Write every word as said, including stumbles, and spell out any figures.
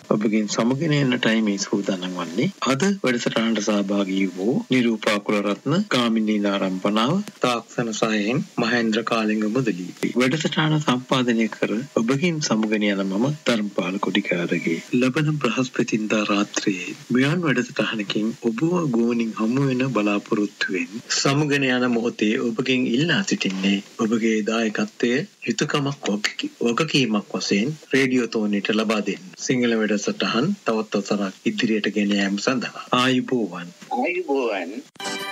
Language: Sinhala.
ඔබගෙන් සමගෙන එන්නටයි මේ සූදානම් වන්නේ. අද වැඩසටහනට සහභාගී වූ නිරූපා කුලරත්න, ගාමිණී නාරම්පනාව, තාක්ෂණ සහයෙන් මහේන්ද්‍ර කාලිංග මුදලී. වැඩසටහන සම්පාදනය කර ඔබගෙන් සමගෙන යන මම ධර්මපාල කොටිකාරගේ. ලබන බ්‍රහස්පතින්දා රාත්‍රියේ මෙවන් වැඩසටහනකින් ඔබව ගෝනින් හමු වෙන බලාපොරොත්තුවෙන් සමගෙන යන මොහොතේ ඔබගෙන් ඉල්ලා සිටින්නේ ඔබගේ දායකත්වය යුතුයකමක් වගකීමක් වශයෙන් රේඩියෝ තෝනියට ලබා දෙන්න. සිංහල වැඩසටහන් තවත් වසරක් ඉදිරියට ගෙන යාම සඳහා ආයුබෝවන්. ආයුබෝවන්.